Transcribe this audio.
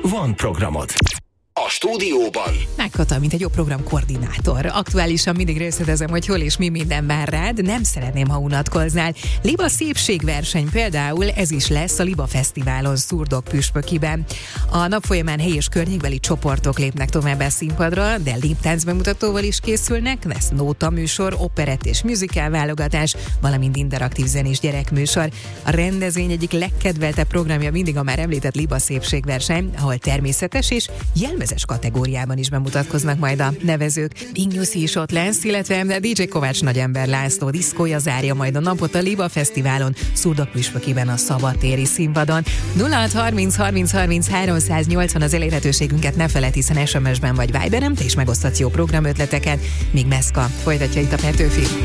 van programod. A stúdióban Megkata, mint egy jó programkoordinátor. Aktuálisan mindig részletezem, hogy hol és mi minden vár rád, nem szeretném, ha unatkoznál. Liba szépségverseny például, ez is lesz a Liba Fesztiválon Szurdok püspökiben. A nap folyamán helyi és környékbeli csoportok lépnek tovább a színpadra, de léptánc bemutatóval is készülnek, lesz nóta műsor, operett és musical válogatás, valamint interaktív zenés gyerekműsor. A rendezvény egyik legkedveltebb programja mindig a már említett Liba szépségverseny, ahol természetes és jelmezes kategóriában is bemutatkoznak majd a nevezők. Big Nyuszi is ott lesz, illetve DJ Kovács Nagyember László diszkója zárja majd a napot a Liba Fesztiválon, Szurdok püspökében a szabadtéri színpadon. 0630 30 30 380 az elérhetőségünket ne feled, hiszen SMS-ben vagy Viberen te is megoszthatsz jó programötleteket, míg Meszka folytatja itt a Petőfi.